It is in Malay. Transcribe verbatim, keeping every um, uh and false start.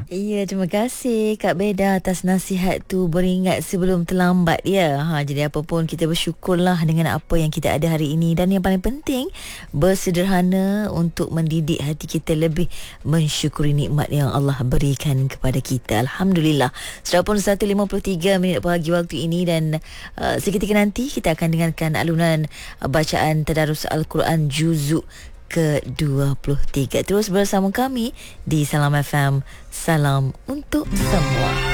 Ya, terima kasih Kak Beda atas nasihat tu, beringat sebelum terlambat ya. Ha, jadi apa pun kita bersyukurlah dengan apa yang kita ada hari ini, dan yang paling penting bersederhana untuk mendidik hati kita lebih mensyukuri nikmat yang Allah berikan kepada kita. Alhamdulillah. Sudah pun satu lima puluh tiga minit pagi waktu ini, dan uh, seketika nanti kita akan dengarkan alunan uh, bacaan tadarus Al-Quran juzuk ke dua puluh tiga. Terus bersama kami di Salam F M. Salam untuk semua.